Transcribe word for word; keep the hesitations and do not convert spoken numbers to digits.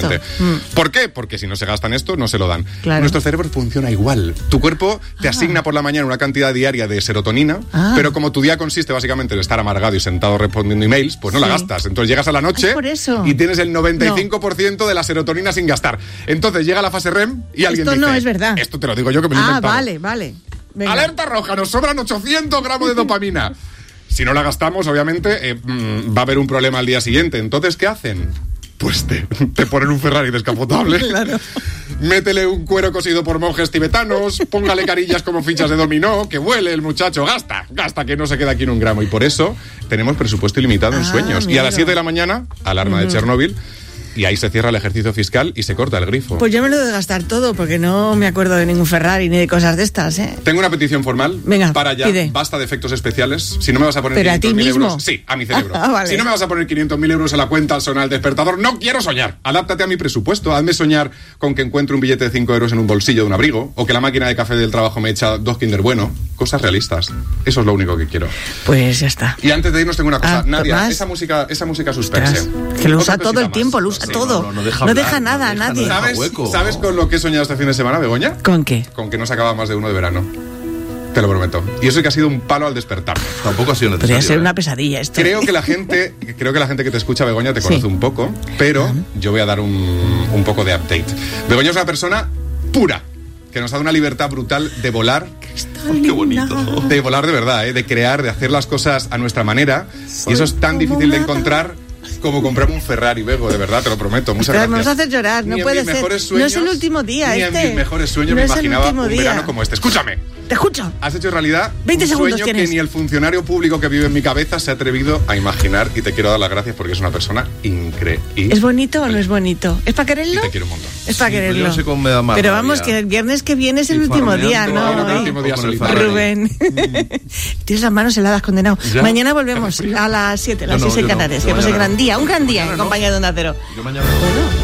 gente. Mm. ¿Por qué? Porque si no se gastan esto, no se lo dan. Claro. Nuestro cerebro funciona igual. Tu cuerpo te ah. asigna por la mañana una cantidad diaria de serotonina, ah. pero como tu día consiste básicamente en estar amargado y sentado respondiendo emails, pues no sí. la gastas. Entonces llegas a la noche y tienes el noventa y cinco por ciento no. de la serotonina sin gastar. Entonces llega la fase R E M y alguien esto dice... no es verdad. Esto te lo digo yo que me lo he Ah, inventado. vale, vale. Venga. Alerta roja, nos sobran ochocientos gramos de dopamina. Si no la gastamos, obviamente, eh, mmm, va a haber un problema al día siguiente. Entonces, ¿qué hacen? Pues te, te ponen un Ferrari descapotable. Claro. Métele un cuero cosido por monjes tibetanos, póngale carillas como fichas de dominó, que huele el muchacho, gasta, gasta, que no se queda aquí en un gramo. Y por eso tenemos presupuesto ilimitado en ah, sueños. Miedo. Y a las siete de la mañana, alarma uh-huh. de Chernóbil, y ahí se cierra el ejercicio fiscal y se corta el grifo. Pues yo me lo he de gastar todo, porque no me acuerdo de ningún Ferrari ni de cosas de estas, ¿eh? Tengo una petición formal. Venga, para ya, pide. Basta de efectos especiales. Si no me vas a poner ¿Pero quinientos mil euros... Sí, a mi cerebro. Ah, vale. Si no me vas a poner quinientos mil euros en la cuenta al sonar el despertador, no quiero soñar. Adáptate a mi presupuesto. Hazme soñar con que encuentro un billete de cinco euros en un bolsillo de un abrigo, o que la máquina de café del trabajo me echa dos Kinder Bueno. Cosas realistas. Eso es lo único que quiero. Pues ya está. Y antes de irnos tengo una cosa. Ah, Nadia, ¿más? esa música, esa música suspense. Que lo usa todo el tiempo, lo usa sí, todo. No, no, no deja, deja, no hablar, deja nada no a deja, nadie. ¿Sabes, ¿Sabes con lo que he soñado este fin de semana, Begoña? ¿Con qué? Con que no se acaba más de uno de verano. Te lo prometo. Y eso que ha sido un palo al despertarme. Tampoco ha sido necesario. Podría ser ¿eh? una pesadilla esto. Creo que la gente, creo que la gente que te escucha, Begoña, te conoce sí. un poco, pero uh-huh. yo voy a dar un, un poco de update. Begoña es una persona pura, que nos da una libertad brutal de volar. Oh, qué bonito. De volar de verdad, ¿eh? De crear, de hacer las cosas a nuestra manera. Soy y eso es tan difícil de encontrar como comprarme un Ferrari, Bego, de verdad, te lo prometo. Muchas gracias. Me vas a hacer llorar, no puede ser. Sueños, no es el último día ni este. en mis mejores sueños no me imaginaba un día. verano como este. Escúchame. Te escucho. Has hecho realidad veinte un segundos sueño tienes. que ni el funcionario público que vive en mi cabeza se ha atrevido a imaginar, y te quiero dar las gracias porque es una persona increíble. ¿Es bonito o no es bonito? ¿Es para quererlo? Y te quiero un montón. Es para sí, quererlo. Yo sé cómo me da más Pero rabia. vamos, que el viernes que viene es el último día, ¿no? El último día Rubén. Tienes las manos heladas, condenado. ¿Ya? Mañana volvemos a las siete, a las no, seis no, en Canarias. No, que pase gran día, un gran día en no. compañía de Onda Cero. Yo mañana bueno.